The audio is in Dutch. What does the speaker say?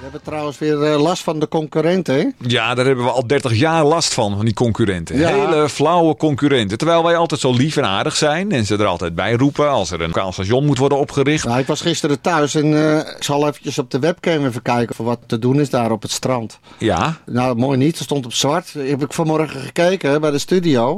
We hebben trouwens weer last van de concurrenten, hè? Ja, daar hebben we al 30 jaar last van die concurrenten. Ja. Hele flauwe concurrenten. Terwijl wij altijd zo lief en aardig zijn en ze er altijd bij roepen als er een lokaal station moet worden opgericht. Nou, ik was gisteren thuis en ik zal eventjes op de webcam even kijken voor wat te doen is daar op het strand. Ja. Nou, mooi niet. Het stond op zwart. Heb ik vanmorgen gekeken bij de studio.